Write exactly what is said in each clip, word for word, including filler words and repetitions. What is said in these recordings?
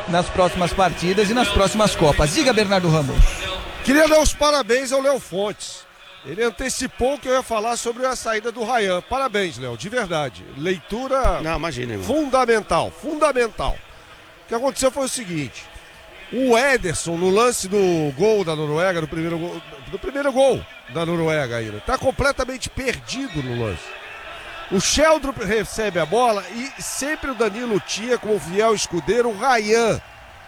nas próximas partidas e nas próximas Copas. Diga, Bernardo Ramos. Queria dar os parabéns ao Léo Fontes. Ele antecipou que eu ia falar sobre a saída do Ryan. Parabéns, Léo, de verdade. Leitura Não, imagina, irmão. fundamental, fundamental. O que aconteceu foi o seguinte: o Ederson, no lance do gol da Noruega, do primeiro gol, do primeiro gol da Noruega ainda, está completamente perdido no lance. O Sheldrup recebe a bola e sempre o Danilo tinha como fiel escudeiro o Ryan.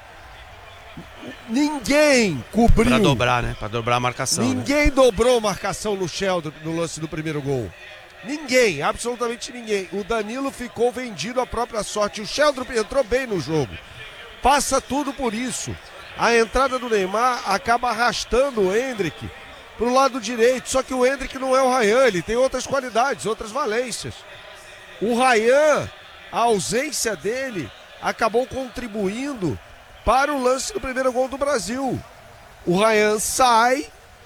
Ninguém cobriu. Pra dobrar, né? Pra dobrar a marcação. Ninguém né? dobrou marcação no Sheldrup no lance do primeiro gol. Ninguém, absolutamente ninguém. O Danilo ficou vendido à própria sorte. O Sheldrup entrou bem no jogo. Passa tudo por isso. A entrada do Neymar acaba arrastando o Endrick pro lado direito. Só que o Endrick não é o Ryan, ele tem outras qualidades, outras valências. O Ryan, a ausência dele, acabou contribuindo para o lance do primeiro gol do Brasil. O Ryan sai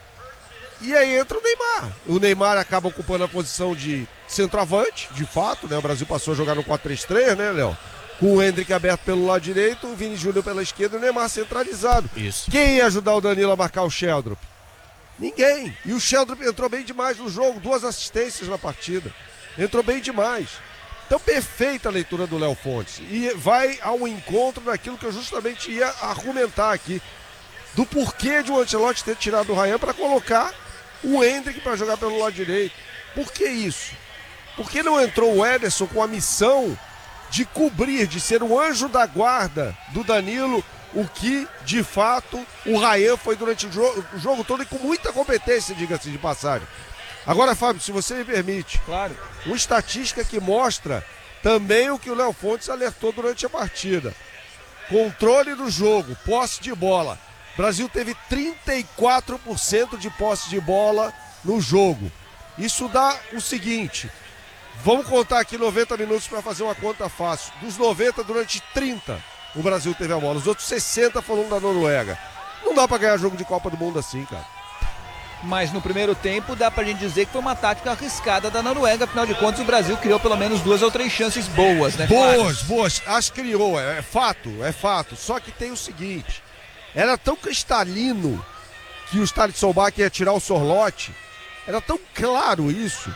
e aí entra o Neymar. O Neymar acaba ocupando a posição de centroavante, de fato, né? O Brasil passou a jogar no quatro três três, né, Léo? Com o Endrick aberto pelo lado direito, o Vini Júnior pela esquerda e o Neymar centralizado. Isso. Quem ia ajudar o Danilo a marcar o Sheldrup? Ninguém. E o Sheldrup entrou bem demais no jogo, duas assistências na partida. Entrou bem demais. Então, perfeita a leitura do Léo Fontes. E vai ao encontro daquilo que eu justamente ia argumentar aqui. Do porquê de o Ancelotti ter tirado o Ryan para colocar o Endrick para jogar pelo lado direito. Por que isso? Por que não entrou o Ederson com a missão de cobrir, de ser o anjo da guarda do Danilo, o que, de fato, o Ryan foi durante o jogo, o jogo todo e com muita competência, diga-se de passagem. Agora, Fábio, se você me permite, claro, uma estatística que mostra também o que o Léo Fontes alertou durante a partida. Controle do jogo, posse de bola. O Brasil teve trinta e quatro por cento de posse de bola no jogo. Isso dá o seguinte: vamos contar aqui noventa minutos para fazer uma conta fácil. Dos noventa, durante trinta, o Brasil teve a bola. Os outros sessenta foram da Noruega. Não dá para ganhar jogo de Copa do Mundo assim, cara. Mas no primeiro tempo dá pra gente dizer que foi uma tática arriscada da Noruega. Afinal de contas, o Brasil criou pelo menos duas ou três chances boas, né? Boas, Claro. boas. As criou, é, é fato, é fato. Só que tem o seguinte: era tão cristalino que o Stade Solbach ia tirar o Sorlote. Era tão claro isso.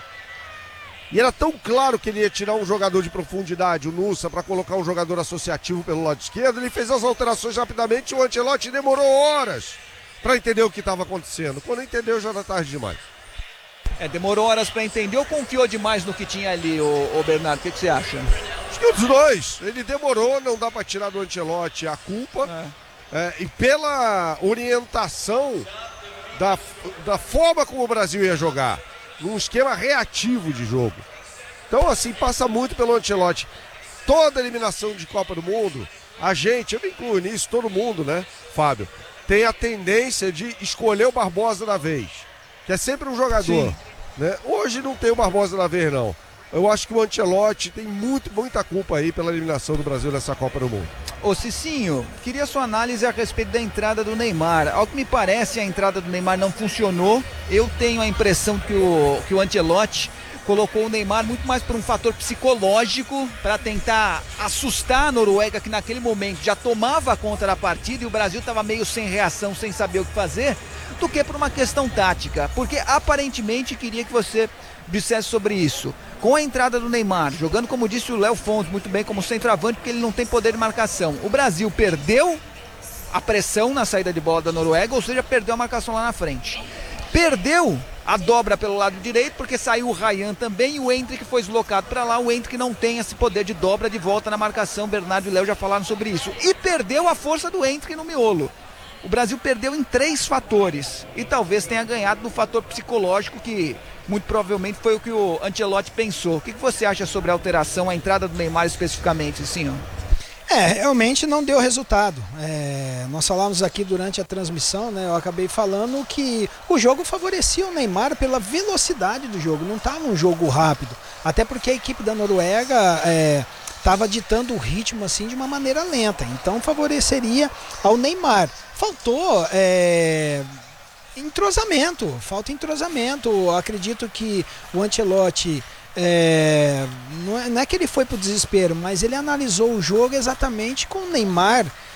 E era tão claro que ele ia tirar um jogador de profundidade, o Nussa, para colocar um jogador associativo pelo lado esquerdo. Ele fez as alterações rapidamente e o Ancelotti demorou horas para entender o que estava acontecendo. Quando entendeu, já era tarde demais. É, demorou horas pra entender ou confiou demais no que tinha ali, ô, ô Bernardo? O que, que você acha? Acho que os dois. Ele demorou, não dá para tirar do Ancelotti a culpa. É. É, e pela orientação da, da forma como o Brasil ia jogar, num esquema reativo de jogo. Então, assim, passa muito pelo Ancelotti. Toda eliminação de Copa do Mundo, a gente, eu me incluo nisso, todo mundo, né, Fábio, tem a tendência de escolher o Barbosa da vez, que é sempre um jogador, né? Hoje não tem o Barbosa da vez, não. Eu acho que o Ancelotti tem muito, muita culpa aí pela eliminação do Brasil nessa Copa do Mundo. Ô Cicinho, queria sua análise a respeito da entrada do Neymar. Ao que me parece, a entrada do Neymar não funcionou. Eu tenho a impressão que o, que o Ancelotti colocou o Neymar muito mais por um fator psicológico, para tentar assustar a Noruega, que naquele momento já tomava conta da partida e o Brasil estava meio sem reação, sem saber o que fazer, do que por uma questão tática. Porque aparentemente, queria que você dissesse sobre isso. Com a entrada do Neymar, jogando, como disse o Léo Fontes, muito bem como centroavante, porque ele não tem poder de marcação. O Brasil perdeu a pressão na saída de bola da Noruega, ou seja, perdeu a marcação lá na frente. Perdeu a dobra pelo lado direito, porque saiu o Ryan também e o Endrick foi deslocado para lá. O Endrick não tem esse poder de dobra de volta na marcação. Bernardo e Léo já falaram sobre isso. E perdeu a força do Endrick no miolo. O Brasil perdeu em três fatores e talvez tenha ganhado no fator psicológico, que muito provavelmente foi o que o Ancelotti pensou. O que você acha sobre a alteração, a entrada do Neymar especificamente, sim? É, realmente não deu resultado. É, nós falamos aqui durante a transmissão, né? Eu acabei falando que o jogo favorecia o Neymar pela velocidade do jogo, não estava um jogo rápido. Até porque a equipe da Noruega estava é, ditando o ritmo assim de uma maneira lenta, então favoreceria ao Neymar. Faltou é, entrosamento, falta entrosamento. Eu acredito que o Ancelotti, É, não, é, não é que ele foi pro desespero, mas ele analisou o jogo exatamente com o Neymar